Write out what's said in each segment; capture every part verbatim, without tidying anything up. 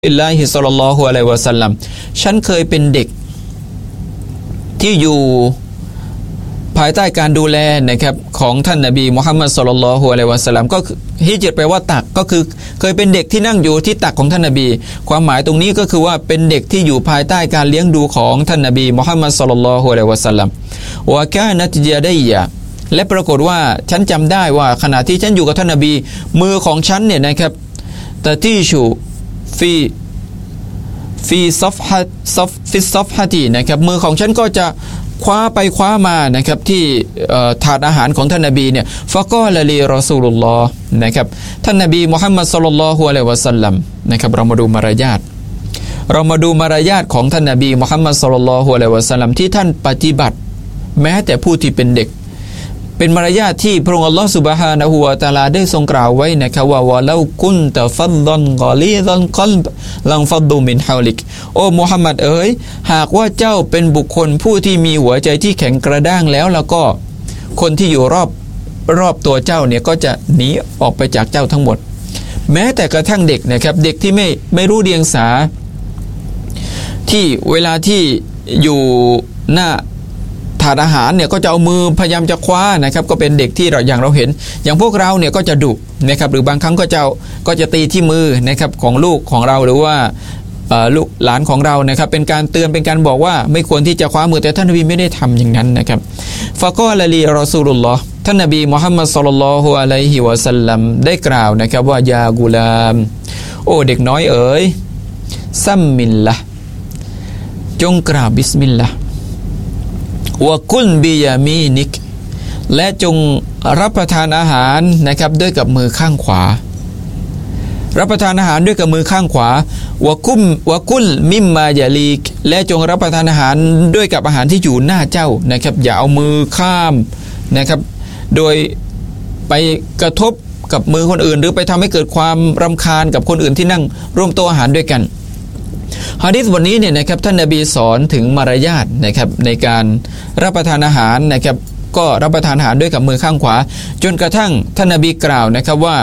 อิลลาฮิศ็อลลัลลอฮุอะลัยฮิวะซัลลัมฉันเคยเป็นเด็กที่อยู่ภายใต้การดูแลนะครับของท่านนบีมุฮัมมัดศ็อลลัลลอฮุอะลัยฮิวะซัลลัมก็ฮิญรแปลว่าตักก็คือเคยเป็นเด็กที่นั่งอยู่ที่ตักของท่านนบีความหมายตรงนี้ก็คือว่าเป็นเด็กที่อยู่ภายใต้การเลี้ยงดูของท่านนบีมุฮัมมัดศ็อลลัลลอฮุอะลัยฮิวะซัลลัมวะกานะตยะดัยยะและปรากฏว่าฉันจำได้ว่าขณะที่ฉันอยู่กับท่านนบีมือของฉันเนี่ยนะครับตะตีชูฟีฟีซอฟฮัซอฟฟิซอฟฮัตีนะครับมือของฉันก็จะคว้าไปคว้ามานะครับที่ถาดอาหารของท่านนบีเนี่ยฟะกอละลีรอซูลุลลอฮ์นะครับท่านนบีมุฮัมมัดศ็อลลัลลอฮุอะลัยฮิวะซัลลัมนะครับเรามาดูมารยาทเรามาดูมารยาทของท่านนบีมุฮัมมัดศ็อลลัลลอฮุอะลัยฮิวะซัลลัมที่ท่านปฏิบัติแม้แต่ผู้ที่เป็นเด็กเป็นมารยาทที่พระองค์อัลลอฮฺซุบฮานะฮูวะตะอาลาได้ทรงกล่าวไว้นะครับว่าวะลากุนตะฟัดดันกอลีดันกัลบลังฟัดดูมินฮาวลิกโอ้มุฮัมมัดเอ๋ยหากว่าเจ้าเป็นบุคคลผู้ที่มีหัวใจที่แข็งกระด้างแล้วแล้วก็คนที่อยู่รอบรอบตัวเจ้าเนี่ยก็จะหนีออกไปจากเจ้าทั้งหมดแม้แต่กระทั่งเด็กนะครับเด็กที่ไม่ไม่รู้เดียงสาที่เวลาที่อยู่หน้าถาดอาหารเนี่ยก็จะเอามือพยายามจะคว้านะครับก็เป็นเด็กที่เราอย่างเราเห็นอย่างพวกเราเนี่ยก็จะดุนะครับหรือบางครั้งก็จะก็จะตีที่มือนะครับของลูกของเราหรือว่าลูกหลานของเรานะครับเป็นการเตือนเป็นการบอกว่าไม่ควรที่จะคว้ามือแต่ท่านนบีไม่ได้ทำอย่างนั้นนะครับฟะกอละลีรอซูลุลลอฮ์ท่านนบีมุฮัมมัดศ็อลลัลลอฮุอะลัยฮิวะซัลลัมได้กล่าวนะครับว่ายากุลามโอ้เด็กน้อยเอ๋ยซัมมิลละจงกล่าวบิสมิลลาห์วะกุลบิยามีนิกและจงรับประทานอาหารนะครับด้วยกับมือข้างขวารับประทานอาหารด้วยกับมือข้างขวาวะกุมวะกุลมิมมายาลีกและจงรับประทานอาหารด้วยกับอาหารที่อยู่หน้าเจ้านะครับอย่าเอามือข้ามนะครับโดยไปกระทบกับมือคนอื่นหรือไปทำให้เกิดความรำคาญกับคนอื่นที่นั่งร่วมโต๊ะอาหารด้วยกันหะดีษบทนี้เนี่ยนะครับท่านนบีสอนถึงมารยาทนะครับในการรับประทานอาหารนะครับก็รับประทานอาหารด้วยกับมือข้างขวาจนกระทั่งท่านนบีกล่าวนะครับว่า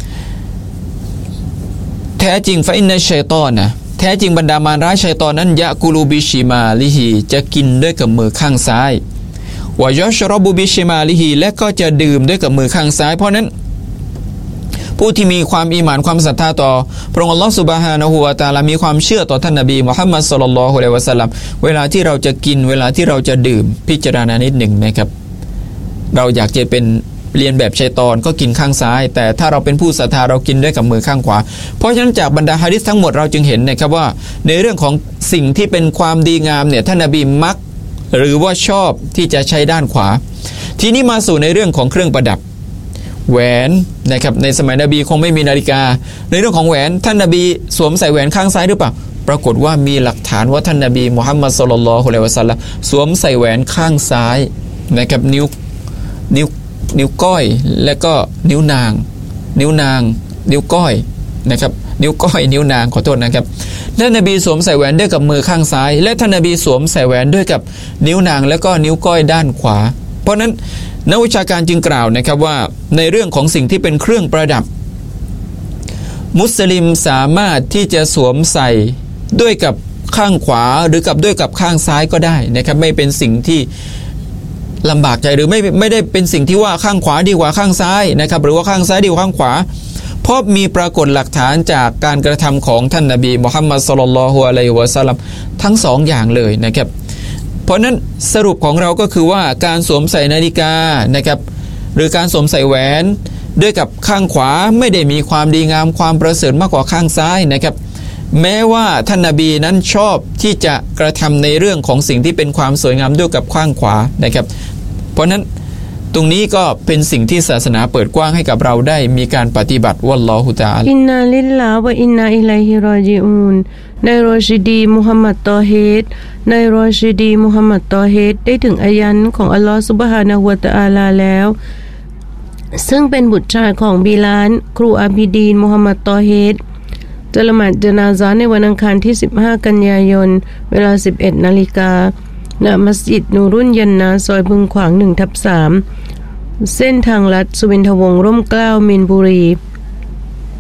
แท้จริงฟะอินนะชัยฏอนนะแท้จริงบรรดามารร้ายชัยฏอนนั้นยะกุลูบิชิมาลิฮีจะกินด้วยกับมือข้างซ้ายวะยัชรบุบิชิมาลิฮีและก็จะดื่มด้วยกับมือข้างซ้ายเพราะนั้นผู้ที่มีความอีหม่านความศรัทธาต่อพระองค์อัลลอฮฺซุบฮานะฮูวะตะอาลามีความเชื่อต่อท่านนบีมุฮัมมัดศ็อลลัลลอฮุอะลัยฮิวะซัลลัมเวลาที่เราจะกินเวลาที่เราจะดื่มพิจารณานิดหนึ่งนะครับเราอยากจะเป็นเรียนแบบชัยฏอนก็กินข้างซ้ายแต่ถ้าเราเป็นผู้ศรัทธาเรากินด้วยกับมือข้างขวาเพราะฉะนั้นจากบรรดาหะดีษทั้งหมดเราจึงเห็นนะครับว่าในเรื่องของสิ่งที่เป็นความดีงามเนี่ยท่านนบีมักหรือว่าชอบที่จะใช้ด้านขวาทีนี้มาสู่ในเรื่องของเครื่องประดับแหวนนะครับในสมัยนบีคงไม่มีนาฬิกาในเรื่องของแหวนท่านนบีสวมใส่แหวนข้างซ้ายหรือเปล่าปรากฏว่ามีหลักฐานว่าท่านนบีมุฮัมมัดศ็อลลัลลอฮุอะลัยฮิวะซัลลัมสวมใส่แหวนข้างซ้ายนะครับนิ้วนิ้วนิ้วก้อยและก็นิ้วนางนิ้วนางนิ้วก้อยนะครับนิ้วก้อยนิ้วนางขอโทษนะครับท่านนบีสวมใส่แหวนด้วยกับมือข้างซ้ายและท่านนบีสวมใส่แหวนด้วยกับนิ้วนางและก็นิ้วก้อยด้านขวาเพราะนั้นนักวิชาการจึงกล่าวนะครับว่าในเรื่องของสิ่งที่เป็นเครื่องประดับมุสลิมสามารถที่จะสวมใส่ด้วยกับข้างขวาหรือกับด้วยกับข้างซ้ายก็ได้นะครับไม่เป็นสิ่งที่ลำบากใจหรือไม่ไม่ได้เป็นสิ่งที่ว่าข้างขวาดีกว่าข้างซ้ายนะครับหรือว่าข้างซ้ายดีกว่าข้างขวาเพราะมีปรากฏหลักฐานจากการกระทำของท่านนบีมุฮัมมัดศ็อลลัลลอฮุอะลัยฮิวะซัลลัมทั้งสองอย่างเลยนะครับเพราะนั้นสรุปของเราก็คือว่าการสวมใส่นาฬิกานะครับหรือการสวมใส่แหวนด้วยกับข้างขวาไม่ได้มีความดีงามความประเสริฐมากกว่าข้างซ้ายนะครับแม้ว่าท่านนบีนั้นชอบที่จะกระทำในเรื่องของสิ่งที่เป็นความสวยงามด้วยกับข้างขวานะครับเพราะนั้นตรงนี้ก็เป็นสิ่งที่ศาสนาเปิดกว้างให้กับเราได้มีการปฏิบัติวัลลอฮุตะอาลาอินนาลิลลาฮ์วะอินนาอิลัยฮิรอญิอูนในรอชิดีมุฮัมมัดตอฮีดในรอชิดีมุฮัมมัดตอฮีดได้ถึงอายันของอัลลอฮฺซุบฮานะฮูวะตะอาลาแล้วซึ่งเป็นบุตรชายของบิลาลครูอาบิดีนมุฮัมมัดตอฮีดจะละหมาดญะนาซาในวันอังคารที่สิบห้ากันยายนเวลา สิบเอ็ดนาฬิกา ณมัสยิดนูรุนยันนาซอยบึงขวาง หนึ่งทับสาม เส้นทางลัดสุวินทวงศ์ร่มเกล้ามีนบุรี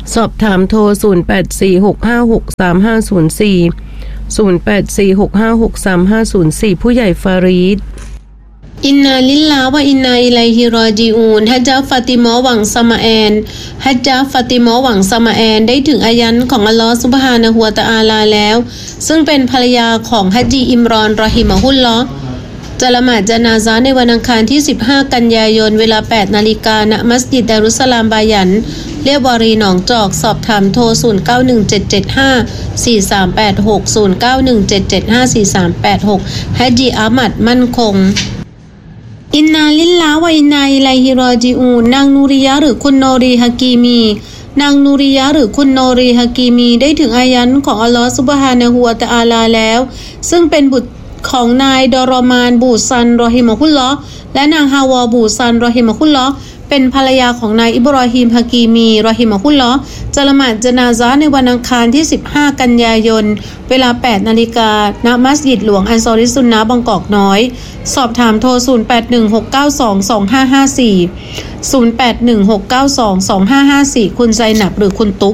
สอบถามโทรศูนย์ แปด สี่ หก ห้า หก สาม ห้า ศูนย์ สี่ ศูนย์ แปด สี่ หก ห้า หก สาม ห้า ศูนย์ สี่ผู้ใหญ่ฟารีดอินนาลิลลาห์วะอินนาอิลัยฮิรอญิอูนฮัจญะฟาติมาหวังสมาแอนฮัจญะฟาติมาหวังสมาแอนได้ถึงอายันของอัลลอฮฺซุบฮานะฮูวะตะอาลาแล้วซึ่งเป็นภรรยาของฮัจญีอิมรอนรอฮิมะฮุลลอฮ์จะละหมาดญะนาซะห์ในวันอังคารที่สิบห้ากันยายนเวลา แปด นาฬิกาณมัสยิดดารุสสลามบายันเรียบวารีหนองจอกสอบถามโทรศูนย์ เก้า หนึ่ง เจ็ด เจ็ด ห้า สี่ สาม แปด หก ศูนย์ เก้า หนึ่ง เจ็ด เจ็ด ห้า สี่ สาม แปด หกฮัจญีอามัดมั่นคงอินนาลิลลาห์วะอินนาอิลัยฮิรอญิอูนนางนูริยะหรือคุณโนรีฮะกีมีนางนูริยะหรือคุณโนรีฮะกีมีได้ถึงอายันของอัลลอฮฺซุบฮานะฮูวะตะอาลาแล้วซึ่งเป็นบุตรของนายดอรอมานบูซันรอฮิมะฮุลลอฮ์และนางฮาวาบูซันรอฮิมะฮุลลอฮ์เป็นภรรยาของนายอิบรอฮีมฮะกีมีรอฮิมะฮุลลอฮ์จะละหมาดญะนาซะห์ในวันอังคารที่สิบห้ากันยายนเวลา แปด นาฬิกาณมัสยิดหลวงอันซอริซุนนะห์บางกอกน้อยสอบถามโทรศูนย์ แปด หนึ่ง หก เก้า สอง สอง ห้า ห้า สี่ ศูนย์ แปด หนึ่ง หก เก้า สอง สอง ห้า ห้า สี่คุณไซนับหรือคุณตุ๊ก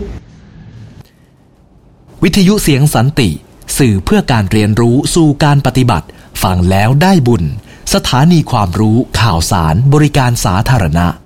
วิทยุเสียงสันติสื่อเพื่อการเรียนรู้สู่การปฏิบัติฟังแล้วได้บุญสถานีความรู้ข่าวสารบริการสาธารณะ